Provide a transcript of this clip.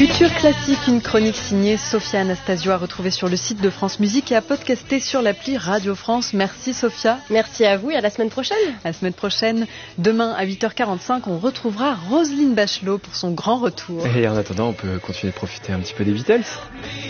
Futur classique, une chronique signée Sophia Anastasio à retrouver sur le site de France Musique et à podcaster sur l'appli Radio France. Merci Sophia. Merci à vous et à la semaine prochaine. À la semaine prochaine, demain à 8h45, on retrouvera Roselyne Bachelot pour son grand retour. Et en attendant, on peut continuer de profiter un petit peu des Beatles.